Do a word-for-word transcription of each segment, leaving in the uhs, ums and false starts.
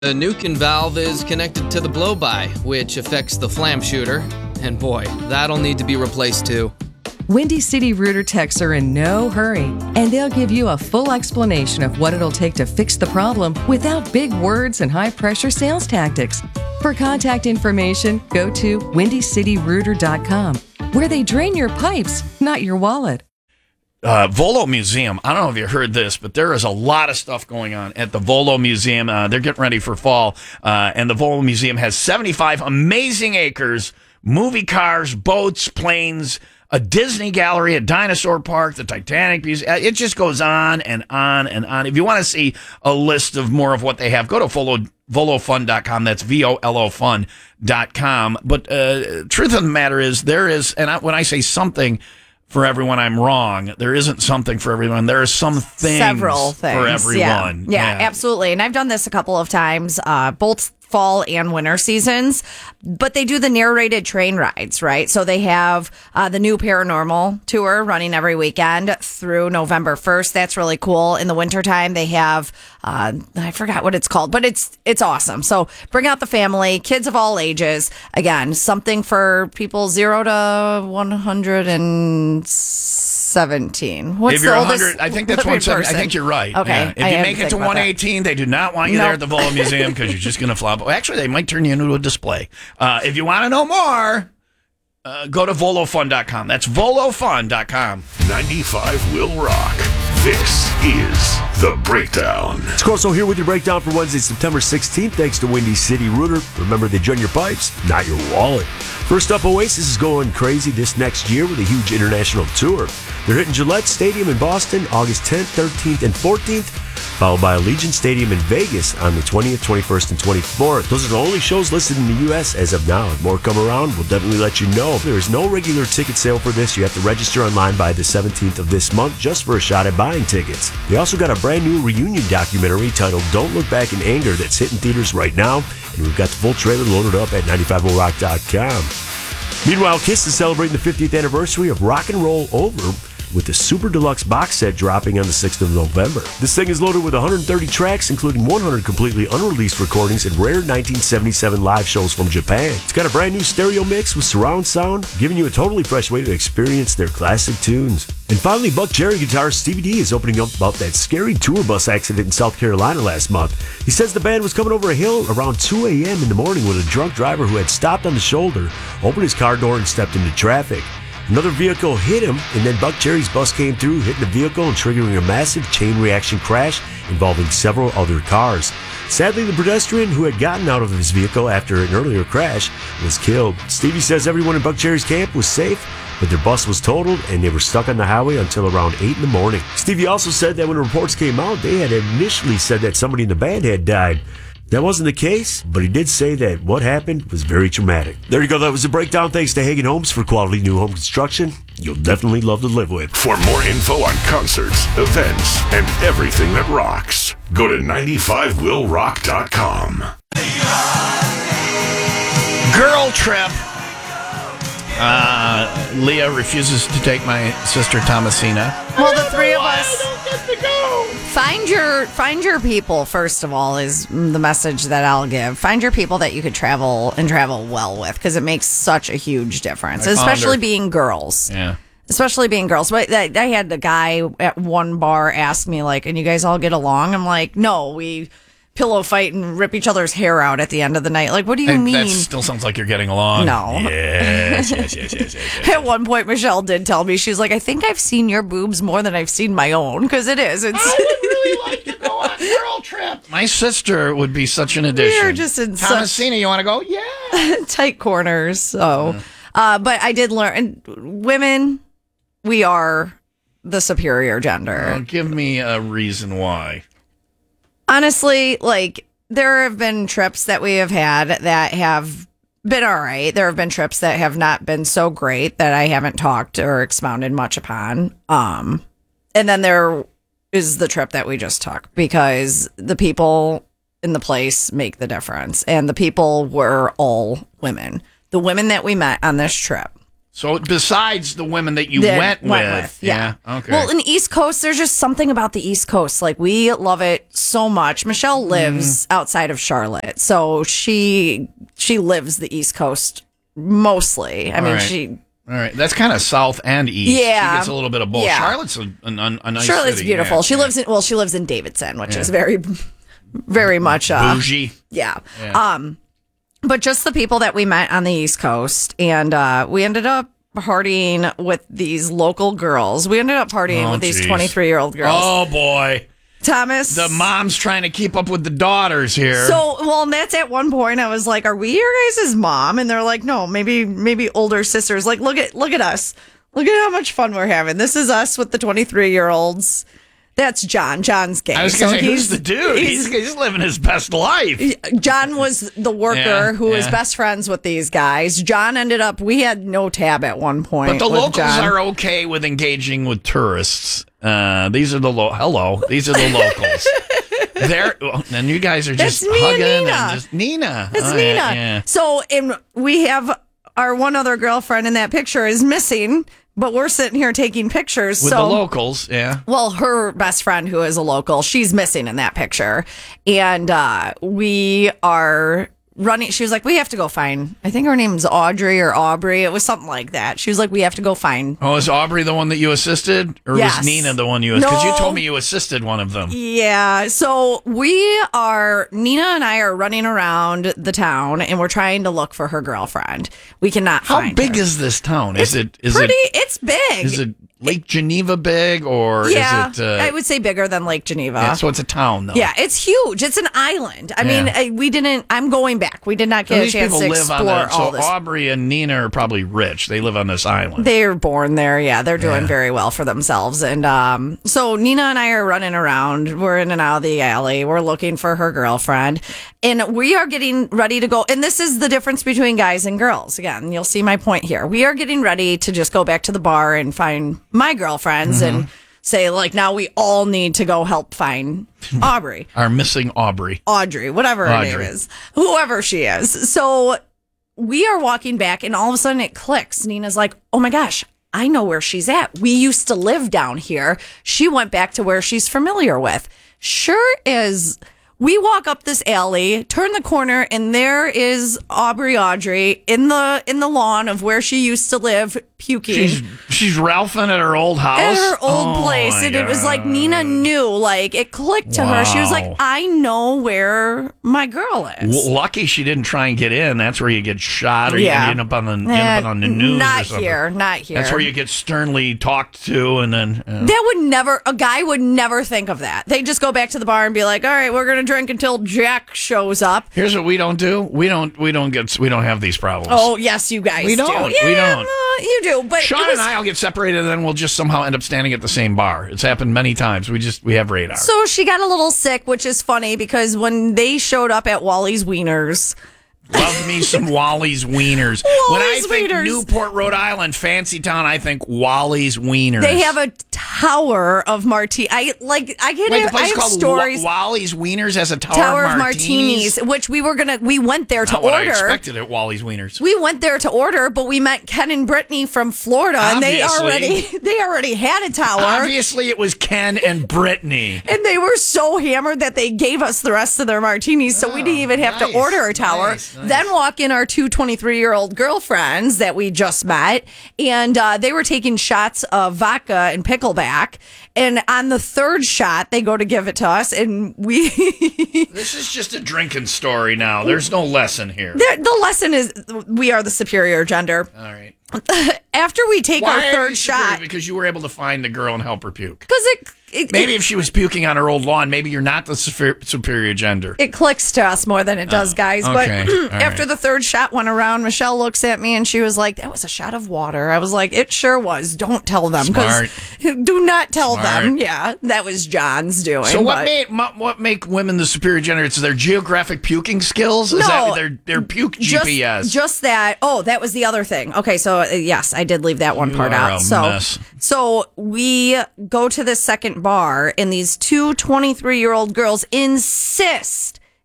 The Nukin valve is connected to the blow-by, which affects the flam shooter. And boy, that'll need to be replaced too. Windy City Rooter techs are in no hurry, and they'll give you a full explanation of what it'll take to fix the problem without big words and high-pressure sales tactics. For contact information, go to windy city rooter dot com, where they drain your pipes, not your wallet. Uh, Volo Museum. I don't know if you heard this, but there is a lot of stuff going on at the Volo Museum. Uh, they're getting ready for fall, uh, and the Volo Museum has seventy-five amazing acres, movie cars, boats, planes, a Disney gallery, a dinosaur park, the Titanic Museum. It just goes on and on and on. If you want to see a list of more of what they have, go to Volo, volo fun dot com. That's V O L O fun dot com. But uh, truth of the matter is, there is, and I, when I say something for everyone, I'm wrong. There isn't something for everyone. There are some things, Several things for everyone. Yeah. yeah, yeah, absolutely. And I've done this a couple of times, uh, both fall and winter seasons, but they do the narrated train rides, right? So they have uh, the new paranormal tour running every weekend through November first. That's really cool. In the wintertime, they have, uh, I forgot what it's called, but it's it's awesome. So bring out the family, kids of all ages. Again, something for people zero to one hundred seventeen. What's if you're the one oldest? hundred, I think that's one seventy. I think you're right. Okay. Yeah. If I you have make to it to think about one eighteen, they do not want you Nope. there at the Volo Museum because you're just going to flop. Actually, they might turn you into a display. Uh, if you want to know more, uh, go to volo fun dot com. That's volo fun dot com. ninety-five will rock. This is The Breakdown. It's Corso here with your breakdown for Wednesday, September sixteenth. Thanks to Windy City Rooter. Remember, they join your pipes, not your wallet. First up, Oasis is going crazy this next year with a huge international tour. They're hitting Gillette Stadium in Boston August tenth, thirteenth, and fourteenth, followed by Allegiant Stadium in Vegas on the twentieth, twenty-first, and twenty-fourth. Those are the only shows listed in the U S as of now. If more come around, we'll definitely let you know. There is no regular ticket sale for this. You have to register online by the seventeenth of this month just for a shot at buying tickets. They also got a brand new reunion documentary titled Don't Look Back in Anger that's hitting theaters right now, and we've got the full trailer loaded up at ninety-five will rock dot com. Meanwhile, Kiss is celebrating the fiftieth anniversary of Rock and Roll Over with the Super Deluxe box set dropping on the sixth of November. This thing is loaded with one hundred thirty tracks, including one hundred completely unreleased recordings and rare nineteen seventy-seven live shows from Japan. It's got a brand new stereo mix with surround sound, giving you a totally fresh way to experience their classic tunes. And finally, Buck Cherry guitarist Stevie D is opening up about that scary tour bus accident in South Carolina last month. He says the band was coming over a hill around two a.m. in the morning when a drunk driver who had stopped on the shoulder opened his car door and stepped into traffic. Another vehicle hit him, and then Buck Cherry's bus came through, hitting the vehicle and triggering a massive chain reaction crash involving several other cars. Sadly, the pedestrian who had gotten out of his vehicle after an earlier crash was killed. Stevie says everyone in Buck Cherry's camp was safe, but their bus was totaled and they were stuck on the highway until around eight in the morning. Stevie also said that when reports came out, they had initially said that somebody in the band had died. That wasn't the case, but he did say that what happened was very traumatic. There you go. That was the breakdown. Thanks to Hagen Homes for quality new home construction you'll definitely love to live with. For more info on concerts, events, and everything that rocks, go to ninety-five will rock dot com. Girl trip. Uh, Leah refuses to take my sister Thomasina. Well, the three of us. Find your find your people, first of all, is the message that I'll give. Find your people that you could travel and travel well with, because it makes such a huge difference, I especially her. being girls. Yeah. Especially being girls. But I, I had the guy at one bar ask me, like, and you guys all get along? I'm like, no, we pillow fight and rip each other's hair out at the end of the night. Like, what do you And mean? That still sounds like you're getting along. No. Yes, yes, yes, yes, yes, yes. At one point, Michelle did tell me, she's like, I think I've seen your boobs more than I've seen my own, because it is. It's. I would really like to go on girl trip. My sister would be such an addition. We're just in Thomasina, you want to go? Yeah. tight corners. So, uh, but I did learn, and women, we are the superior gender. Oh, give me a reason why. Honestly, like, there have been trips that we have had that have been all right. There have been trips that have not been so great that I haven't talked or expounded much upon. Um, and then there is the trip that we just took, because the people in the place make the difference. And the people were all women. The women that we met on this trip So besides the women that you that went, went with, with, yeah. yeah, okay. Well, in the East Coast, there's just something about the East Coast. Like, we love it so much. Michelle lives Mm-hmm. outside of Charlotte, so she she lives the East Coast mostly. I All mean, right. she All right, that's kind of south and east. Yeah. She gets a little bit of both. Yeah. Charlotte's a, a, a nice Charlotte's city, beautiful. yeah, she yeah. lives in well, she lives in Davidson, which Yeah. is very, very much uh, bougie. yeah. Yeah. Um, but just the people that we met on the East Coast, and uh, we ended up partying with these local girls. We ended up partying Oh, with these geez. twenty-three year old girls. Oh boy, Thomas, the mom's trying to keep up with the daughters here. So, well, and that's at one point I was like, "Are we your guys' mom?" And they're like, "No, maybe, maybe older sisters." Like, look at, look at us. Look at how much fun we're having. This is us with the twenty-three year olds. That's John. John's gay. I was going to So say, who's he's- the dude? He's, he's living his best life. John was the worker Yeah, who was yeah. best friends with these guys. John ended up, we had no tab at one point. But the with locals John. are okay with engaging with tourists. Uh, these are the lo- hello. These are the locals. They're well, and you guys are just That's me and hugging Nina. just Nina. It's All right, Nina. yeah. So, and we have our one other girlfriend in that picture is missing, but we're sitting here taking pictures. With so, the locals, yeah. well, her best friend, who is a local, she's missing in that picture. And uh, we are running. She was like, we have to go find, I think her name's Audrey or Aubrey. It was something like that. She was like, we have to go find. Oh, is Aubrey the one that you assisted? Or Yes. was Nina the one you assisted? Because you No. told me you assisted one of them. Yeah. So we are, Nina and I are running around the town and we're trying to look for her girlfriend. We cannot How find big her. is this town? Is it is Pretty, it it's big. is it Lake Geneva big or yeah. is it uh, I would say bigger than Lake Geneva. yeah, so it's a town though. Yeah, it's huge. It's an island. I mean, Yeah. I, we didn't. I'm going back. We did not So get a these chance people to live explore on there. all So this. Aubrey and Nina are probably rich. They live on this island. They're born there. Yeah, they're doing Yeah. very well for themselves. And um, so Nina and I are running around. We're in and out of the alley. We're looking for her girlfriend, and we are getting ready to go. And this is the difference between guys and girls. Again, you'll see my point here. We are getting ready to just go back to the bar and find my girlfriends Mm-hmm. and say, like, now we all need to go help find Aubrey. Our missing Aubrey. Audrey, whatever her Audrey. name is, whoever she is. So we are walking back, and all of a sudden it clicks. Nina's like, oh my gosh, I know where she's at. We used to live down here. She went back to where she's familiar with. Sure is. We walk up this alley, turn the corner, and there is Aubrey Audrey in the in the lawn of where she used to live, puking. She's she's Ralphing at her old house. At her old Oh, place, my and it was God. like Nina knew, like it clicked to her. She was like, Wow. "I know where my girl is." W- lucky she didn't try and get in. That's where you get shot or Yeah. you end up on the, you Eh, end up on the news. not or something. here, not here. That's where you get sternly talked to, and then uh, That would never. A guy would never think of that. They just go back to the bar and be like, "All right, we're gonna drink until Jack shows up." here's what we don't do. We don't we don't get we don't have these problems. Oh yes, you guys. We do. don't, Yeah, we don't. uh, you do. But Sean it was, and I'll get separated, and then we'll just somehow end up standing at the same bar. It's happened many times. We just we have radar. So she got a little sick, which is funny because when they showed up at Wally's Wieners. Love me some Wally's Wieners. when I Wally's think Wieners. Newport, Rhode Island, fancy town, I think Wally's Wieners. They have a tower of martini. I like. I can. Wait, the have, I place have called stories. Wa- Wally's Wieners has a tower, tower of of martinis. martinis, which we were gonna. We went there to Not what I order. expected at Wally's Wieners. We went there to order, but we met Ken and Brittany from Florida, and they Obviously. already they already had a tower. Obviously, it was Ken and Brittany. And they were so hammered that they gave us the rest of their martinis, so we didn't even have nice, to order a tower. nice, nice. Then walk in our two twenty-three-year-old girlfriends that we just met, and uh, they were taking shots of vodka and pickleback. And on the third shot, they go to give it to us, and we. This is just a drinking story now. There's no lesson here. the, the lesson is we are the superior gender. All right. After we take Why our are you third superior? shot, Because you were able to find the girl and help her puke. because it, it Maybe if she was puking on her old lawn, maybe you're not the super- superior gender. it clicks to us more than it does, guys. okay. But All after right. the third shot went around, Michelle looks at me and she was like, "That was a shot of water." I was like, "It sure was. Don't tell them, Smart. do not tell Smart. them." Yeah, that was John's doing. So what but- made mo- what make women the superior gender? It's their geographic puking skills. Is No, that their their puke just, G P S? Just that. Oh, that was the other thing. Okay, so uh, yes, I did leave that one You part are out. a so, mess. so we go to the second bar, and these two twenty-three-year-old girls insist,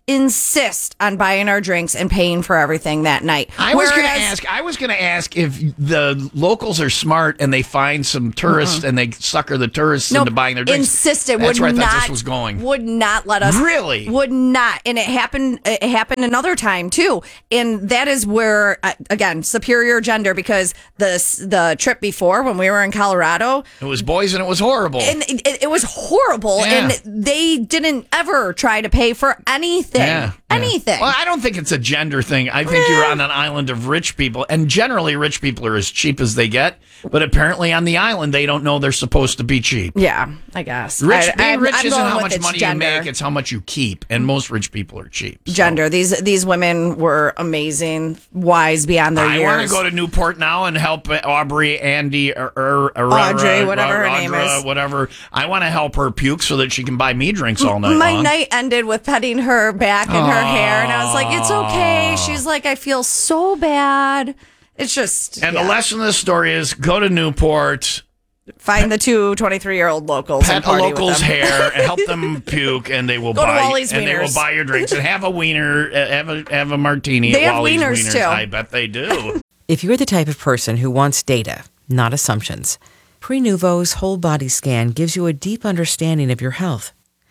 insist on buying our drinks and paying for everything that night. I was going to Whereas- ask. I was going to ask if the locals are smart and they find some tourists Mm-mm. and they sucker the tourists Nope. into buying their drinks. Insisted. That's would where I thought not, this was going. Would not let us. Really? Would not. And it happened. It happened another time too. And that is where uh, again superior gender, because the the trip before when we were in Colorado, It was boys and it was horrible. and it, it was horrible. Yeah. And they didn't ever try to pay for anything. Yeah, yeah. Anything. Well, I don't think it's a gender thing. I think you're on an island of rich people, and generally rich people are as cheap as they get. But apparently on the island, they don't know they're supposed to be cheap. Yeah, I guess. Rich, I, being I'm- rich I'm isn't going how with much it's money gender. you make; it's how much you keep. And most rich people are cheap. so. Gender. These these women were amazing, wise beyond their I years. want to go to Newport now and help Aubrey, Andy, or, or, or Audrey, whatever her Audra, name is. whatever. I want to help her puke so that she can buy me drinks all night My long. night ended with petting her back and her hair, and I was like, "It's okay." She's like, "I feel so bad." It's just and yeah. the lesson of the story is: go to Newport, find the two twenty-three-year-old locals and pet a party with local's them. hair, and help them puke, and they will Go to buy Wally's and they will Wieners. buy your drinks and have a wiener, uh, have a have a martini. They at have Wally's wieners, too. I bet they do. If you're the type of person who wants data, not assumptions, Prenuvo's whole body scan gives you a deep understanding of your health.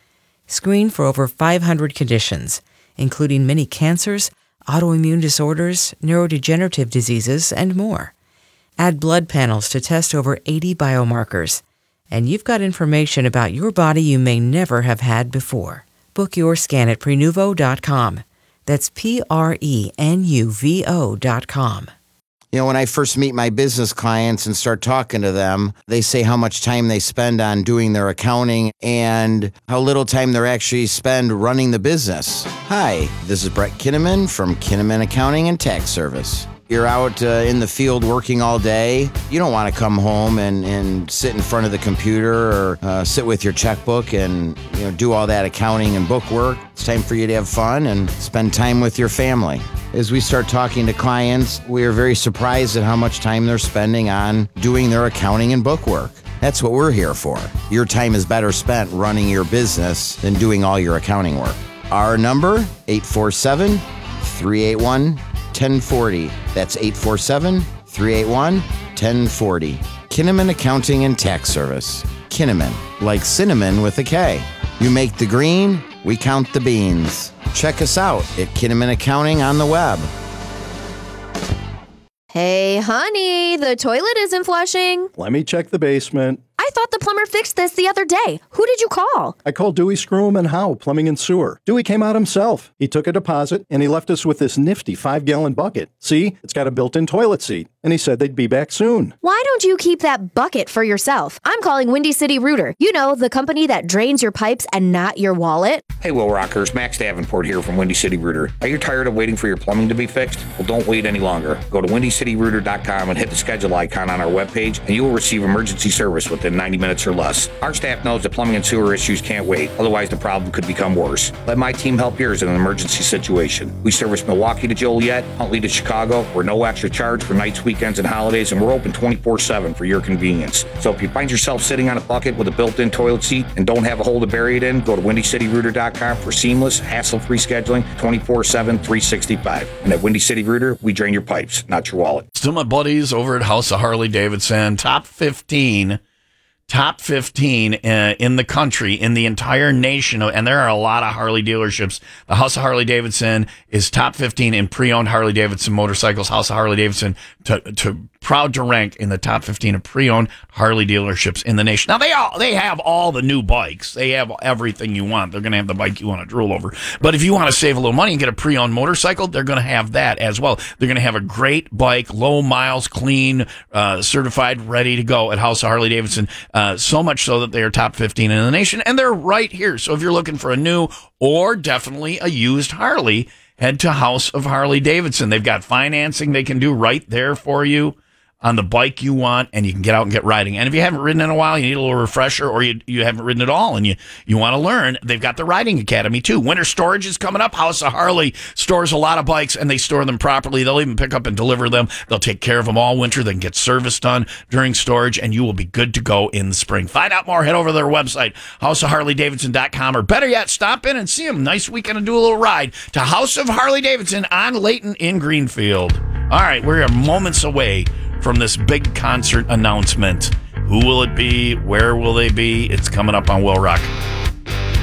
Screen for over five hundred conditions, including many cancers, autoimmune disorders, neurodegenerative diseases, and more. Add blood panels to test over eighty biomarkers, and you've got information about your body you may never have had before. Book your scan at Prenuvo dot com. That's P R E N U V O dot com. You know, when I first meet my business clients and start talking to them, they say how much time they spend on doing their accounting and how little time they actually spend running the business. Hi, this is Brett Kinnaman from Kinnaman Accounting and Tax Service. You're out uh, in the field working all day. You don't want to come home and, and sit in front of the computer or uh, sit with your checkbook and you know do all that accounting and book work. It's time for you to have fun and spend time with your family. As we start talking to clients, we are very surprised at how much time they're spending on doing their accounting and book work. That's what we're here for. Your time is better spent running your business than doing all your accounting work. Our number, eight four seven, three eight one, one oh four oh. That's eight four seven, three eight one, one oh four oh. Kinnaman Accounting and Tax Service. Kinnaman, like cinnamon with a K. You make the green, we count the beans. Check us out at Kinnaman Accounting on the web. Hey, honey, the toilet isn't flushing. Let me check the basement. I thought the plumber fixed this the other day. Who did you call? I called Dewey Screwham and Howe, Plumbing and Sewer. Dewey came out himself. He took a deposit, and he left us with this nifty five-gallon bucket. See, it's got a built-in toilet seat, and he said they'd be back soon. Why don't you keep that bucket for yourself? I'm calling Windy City Rooter. You know, the company that drains your pipes and not your wallet. Hey, Will Rockers, Max Davenport here from Windy City Rooter. Are you tired of waiting for your plumbing to be fixed? Well, don't wait any longer. Go to windy city rooter dot com and hit the schedule icon on our webpage, and you will receive emergency service within ninety minutes or less. Our staff knows that plumbing and sewer issues can't wait, otherwise the problem could become worse. Let my team help yours in an emergency situation. We service Milwaukee to Joliet, Huntley to Chicago. We're no extra charge for nights, weekends, and holidays, and we're open twenty-four seven for your convenience. So if you find yourself sitting on a bucket with a built-in toilet seat and don't have a hole to bury it in, go to windy city rooter dot com for seamless, hassle-free scheduling twenty-four seven, three sixty-five. And at Windy City Rooter, we drain your pipes, not your wallet. Still my buddies over at House of Harley Davidson, top fifteen. Top fifteen uh, in the country, in the entire nation, and there are a lot of Harley dealerships. The House of Harley Davidson is top fifteen in pre-owned Harley Davidson motorcycles. House of Harley Davidson to, to proud to rank in the top fifteen of pre-owned Harley dealerships in the nation. Now they all they have all the new bikes. They have everything you want. They're going to have the bike you want to drool over. But if you want to save a little money and get a pre-owned motorcycle, they're going to have that as well. They're going to have a great bike, low miles, clean, uh, certified, ready to go at House of Harley Davidson. Uh, so much so that they are top fifteen in the nation, and they're right here. So if you're looking for a new or definitely a used Harley, head to House of Harley Davidson. They've got financing they can do right there for you. on the bike you want, and you can get out and get riding. And if you haven't ridden in a while, you need a little refresher, or you you haven't ridden at all and you, you want to learn, they've got the Riding Academy too. Winter storage is coming up. House of Harley stores a lot of bikes, and they store them properly. They'll even pick up and deliver them. They'll take care of them all winter. They can get service done during storage, and you will be good to go in the spring. Find out more. Head over to their website, house of harley davidson dot com, or better yet, stop in and see them. Nice weekend and do a little ride to House of Harley Davidson on Layton in Greenfield. All right, we're moments away from this big concert announcement. Who will it be? Where will they be? It's coming up on Will Rock.